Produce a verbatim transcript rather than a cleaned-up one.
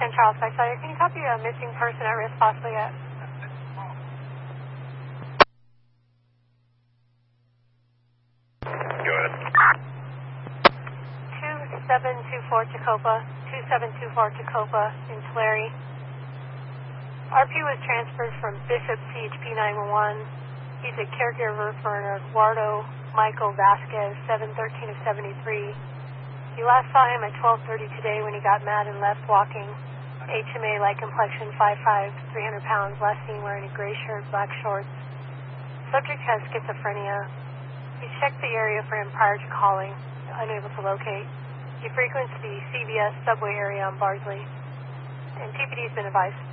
ten Charles Backside. Can you copy a missing person at risk possibly at? Go ahead. two seven two four Tacoma, two seven two four Tacoma in Tulare. R P was transferred from Bishop C H P nine one one. He's a caregiver for Eduardo Michael Vasquez, seven thirteen of seventy-three. You last saw him at twelve thirty today when he got mad and left walking. H M A, light complexion, five five, three hundred pounds, last seen wearing a gray shirt, black shorts. Subject has schizophrenia. He checked the area for him prior to calling, unable to locate. He frequents the C V S subway area on Bardsley, and T P D has been advised.